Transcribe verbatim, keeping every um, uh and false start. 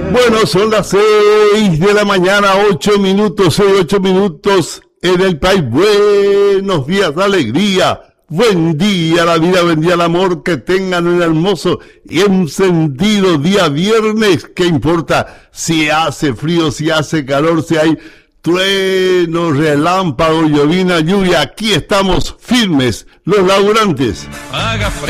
Bueno, son las seis de la mañana, ocho minutos, seis, ocho minutos en el país. Buenos días, alegría. Buen día la vida, buen día el amor, que tengan un hermoso y encendido día viernes. ¿Qué importa si hace frío, si hace calor, si hay trueno, relámpago, llovina, lluvia? Aquí estamos firmes, los laburantes. Haga